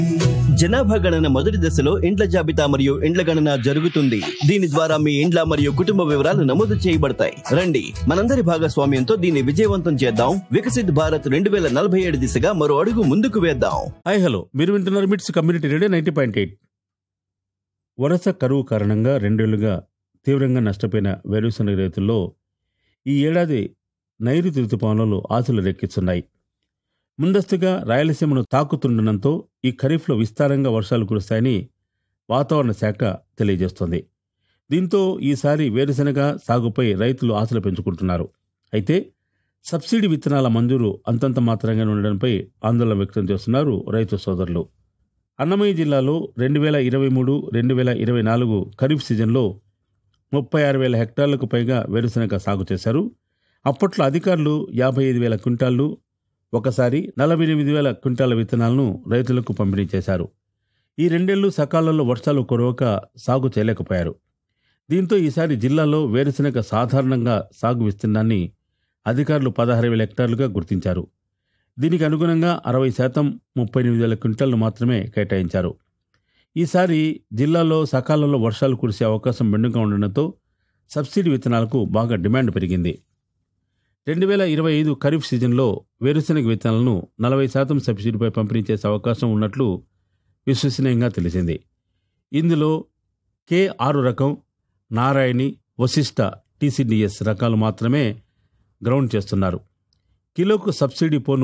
జనాభా గణన మొదటి దశలో ఇండ్ల జాబితా మరియు ఇండ్ల గణన జరుగుతుంది. దీని ద్వారా మీ ఇండ్ల మరియు కుటుంబ వివరాలు నమోదు చేయబడతాయి. రండి, మనందరి భాగస్వామ్యంతో దీన్ని విజయవంతం చేద్దాం. వికసిత్ భారత్ 2047 దిశగా మరో అడుగు ముందుకు వేద్దాం. హలో, మీరు వింటున్నారు మిట్స్ కమ్యూనిటీ రేడియో 90.8. వరుస కరువు కారణంగా 2 ఏళ్లుగా తీవ్రంగా నష్టపోయిన వేరుశనగ రైతుల్లో ఈ ఏడాది నైరుతి రుతుపవనాలు ఆశలు రేకెత్తిస్తున్నాయి. ముందస్తుగా రాయలసీమను తాకుతుండటంతో ఈ ఖరీఫ్లో విస్తారంగా వర్షాలు కురుస్తాయని వాతావరణ శాఖ తెలియజేస్తోంది. దీంతో ఈసారి వేరుశనగ సాగుపై రైతులు ఆశలు పెంచుకుంటున్నారు. అయితే సబ్సిడీ విత్తనాల మంజూరు అంతంత మాత్రంగానే ఉండడంపై ఆందోళన వ్యక్తం చేస్తున్నారు రైతు సోదరులు. అన్నమయ్య జిల్లాలో 2023-2024 ఖరీఫ్ సీజన్లో 36,000 హెక్టార్లకు పైగా వేరుశనగ సాగు చేశారు. అప్పట్లో అధికారులు 55,000 క్వింటాళ్లు, ఒకసారి 48,000 క్వింటాల విత్తనాలను రైతులకు పంపిణీ చేశారు. ఈ 2 ఏళ్లు సకాలంలో వర్షాలు కురవక సాగు చేయలేకపోయారు. దీంతో ఈసారి జిల్లాలో వేరుశనగ సాధారణంగా సాగు విస్తీర్ణాన్ని అధికారులు 16,000 హెక్టార్లుగా గుర్తించారు. దీనికి అనుగుణంగా 60% 38,000 క్వింటాలను మాత్రమే కేటాయించారు. ఈసారి జిల్లాలో సకాలంలో వర్షాలు కురిసే అవకాశం మెండుగా ఉండడంతో సబ్సిడీ విత్తనాలకు బాగా డిమాండ్ పెరిగింది. 2025 ఖరీఫ్ సీజన్లో వేరుశనగ విత్తనాలను 40% సబ్సిడీపై పంపిణీ చేసే అవకాశం ఉన్నట్లు విశ్వసనీయంగా తెలిసింది. ఇందులో K6 రకం, నారాయణి, వశిష్ట TCDS రకాలు మాత్రమే గ్రౌండ్ చేస్తున్నారు. కిలోకు సబ్సిడీ పోను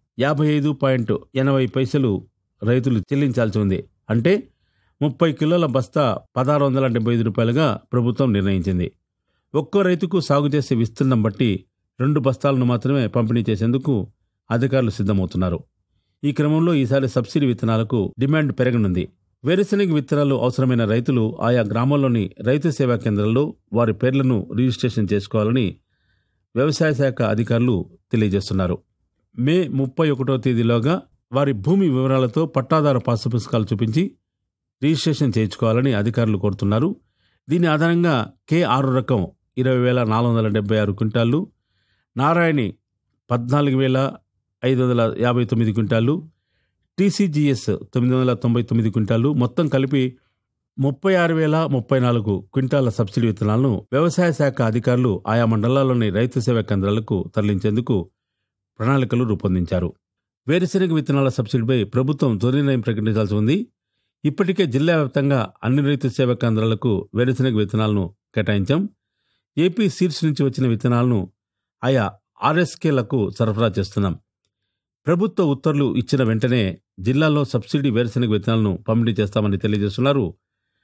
55.80 రైతులు చెల్లించాల్సి ఉంది. అంటే 30 కిలోల బస్తా 1,675 రూపాయలుగా ప్రభుత్వం నిర్ణయించింది. ఒక్కో రైతుకు సాగు చేసే విస్తీర్ణం బట్టి 2 బస్తాలను మాత్రమే పంపిణీ చేసేందుకు అధికారులు సిద్ధమవుతున్నారు. ఈ క్రమంలో ఈసారి సబ్సిడీ విత్తనాలకు డిమాండ్ పెరగనుంది. వేరుశనగ విత్తనాలు అవసరమైన రైతులు ఆయా గ్రామాల్లోని రైతు సేవా కేంద్రాల్లో వారి పేర్లను రిజిస్ట్రేషన్ చేసుకోవాలని వ్యవసాయ శాఖ అధికారులు తెలియజేస్తున్నారు. మే 31వ తేదీలోగా వారి భూమి వివరాలతో పట్టాదారు పాసు పుస్తకాలు చూపించి రిజిస్ట్రేషన్ చేయించుకోవాలని అధికారులు కోరుతున్నారు. దీని ఆధారంగా K6 రకం 20,476 క్వింటాళ్లు, నారాయణి 14,559 క్వింటాళ్లు, TCGS 999 క్వింటాళ్లు, మొత్తం కలిపి 36,034 క్వింటాల సబ్సిడీ విత్తనాలను వ్యవసాయ శాఖ అధికారులు ఆయా మండలాల్లోని రైతు సేవా కేంద్రాలకు తరలించేందుకు ప్రణాళికలు రూపొందించారు. వేరుశనగ విత్తనాల సబ్సిడీపై ప్రభుత్వం తొలి నిర్ణయం ప్రకటించాల్సి ఉంది. ఇప్పటికే జిల్లా వ్యాప్తంగా అన్ని రైతు సేవా కేంద్రాలకు వేరుశనగ విత్తనాలను కేటాయించాం. ఏపీ సీడ్స్ నుంచి వచ్చిన విత్తనాలను ఆయా RSKలకు సరఫరా చేస్తున్నాం. ప్రభుత్వ ఉత్తర్వులు ఇచ్చిన వెంటనే జిల్లాలో సబ్సిడీ వేరుశనగ విత్తనాలను పంపిణీ చేస్తామని తెలియజేస్తున్నారు